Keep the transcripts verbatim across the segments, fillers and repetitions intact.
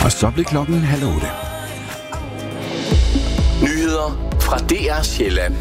Og så blev klokken halv otte. Nyheder fra D R Sjælland.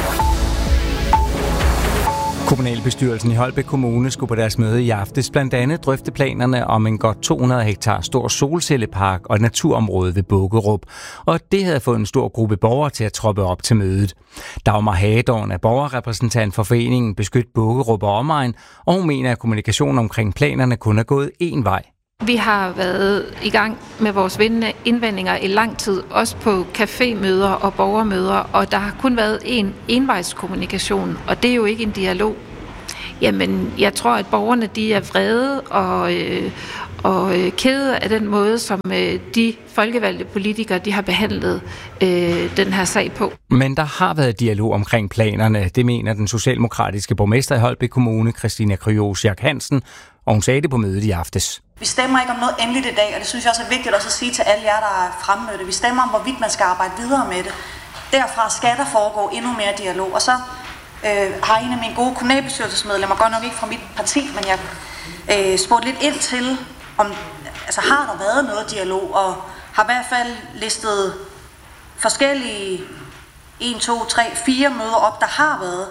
Kommunalbestyrelsen i Holbæk Kommune skulle på deres møde i aftes blandt andet drøfte planerne om en godt to hundrede hektar stor solcellepark og et naturområde ved Bukkerup. Og det havde fået en stor gruppe borgere til at troppe op til mødet. Dagmar Hagedorn er borgerrepræsentant for foreningen Beskyt Bukkerup og omegn, og hun mener, at kommunikationen omkring planerne kun er gået én vej. Vi har været i gang med vores indvendinger i lang tid, også på cafémøder og borgermøder, og der har kun været en envejskommunikation, og det er jo ikke en dialog. Jamen, jeg tror, at borgerne de er vrede og, øh, og kede af den måde, som øh, de folkevalgte politikere de har behandlet øh, den her sag på. Men der har været dialog omkring planerne, det mener den socialdemokratiske borgmester i Holbæk Kommune, Christina Kryos-Jack Hansen, og hun sagde det på mødet i aftes. Vi stemmer ikke om noget endeligt i dag, og det synes jeg også er vigtigt også at sige til alle jer, der er fremmødte. Vi stemmer om, hvorvidt man skal arbejde videre med det. Derfra skal der foregå endnu mere dialog. Og så øh, har en af mine gode kommunalbestyrelsesmedlemmer, godt nok ikke fra mit parti, men jeg øh, spurgte lidt ind til, om altså, har der været noget dialog, og har i hvert fald listet forskellige en, to, tre, fire møder op, der har været.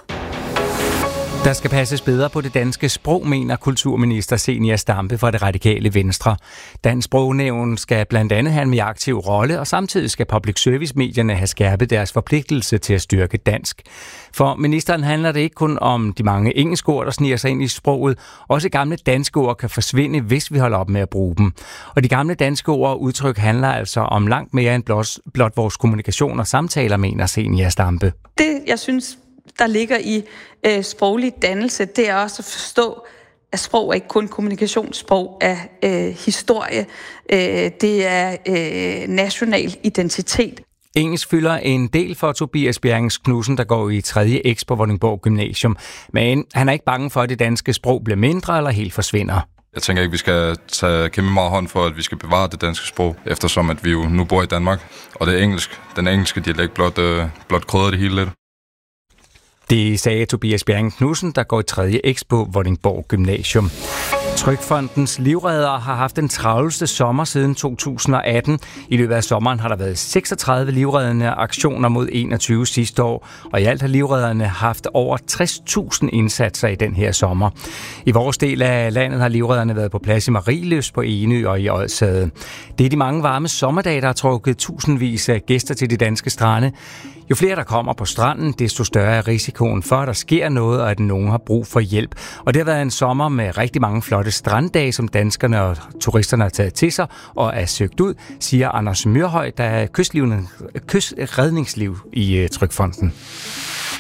Der skal passes bedre på det danske sprog, mener kulturminister Zenia Stampe fra Det Radikale Venstre. Dansk Sprognævn skal blandt andet have en mere aktiv rolle, og samtidig skal public service-medierne have skærpet deres forpligtelse til at styrke dansk. For ministeren handler det ikke kun om de mange engelske ord, der sniger sig ind i sproget. Også gamle danske ord kan forsvinde, hvis vi holder op med at bruge dem. Og de gamle danske ord og udtryk handler altså om langt mere end blot, blot vores kommunikation og samtaler, mener Zenia Stampe. Det, jeg synes, der ligger i øh, sproglig dannelse, det er også at forstå, at sprog er ikke kun kommunikation, sprog er øh, historie, øh, det er øh, national identitet. Engelsk fylder en del for Tobias Bjerrings Knudsen, der går i tredje X på Vordingborg Gymnasium. Men han er ikke bange for, at det danske sprog bliver mindre eller helt forsvinder. Jeg tænker ikke, vi skal tage kæmpe meget hånd for, at vi skal bevare det danske sprog, eftersom at vi jo nu bor i Danmark, og det er engelsk. Den engelske dialekt blot, øh, blot krydder det hele lidt. Det sagde Tobias Bjerring Knudsen, der går i tredje X på Vordingborg Gymnasium. Trygfondens livreddere har haft den travleste sommer siden to tusind og atten. I løbet af sommeren har der været seksogtredive livreddende aktioner mod enogtyve sidste år, og i alt har livredderne haft over tres tusind indsatser i den her sommer. I vores del af landet har livredderne været på plads i Marieløs, på Enø og i Odsherred. Det er de mange varme sommerdage, der har trukket tusindvis af gæster til de danske strande. Jo flere der kommer på stranden, desto større er risikoen for, at der sker noget, og at nogen har brug for hjælp. Og det har været en sommer med rigtig mange flotte stranddage, som danskerne og turisterne har taget til sig og er søgt ud, siger Anders Mørhøj, der er kystredningsliv i Trygfonden.